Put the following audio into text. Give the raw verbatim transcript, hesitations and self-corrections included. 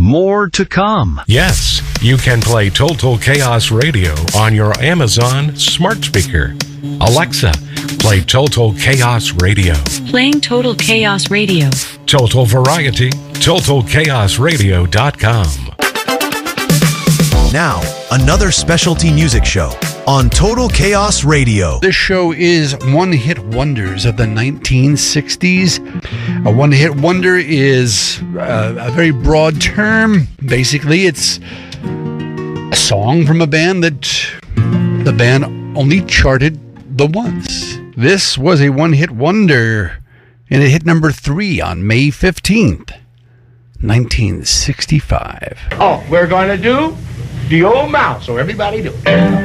more to come. Yes, you can play Total Chaos Radio on your Amazon smart speaker. Alexa, play Total Chaos Radio. Playing Total Chaos Radio. Total Variety, total chaos radio dot com. Now, another specialty music show on Total Chaos Radio. This show is one-hit wonders of the nineteen sixties. A one-hit wonder is uh, a very broad term. Basically, it's a song from a band that the band only charted the once. This was a one-hit wonder, and it hit number three on May fifteenth, nineteen sixty-five. Oh, we're going to do the old mouse, so everybody do it.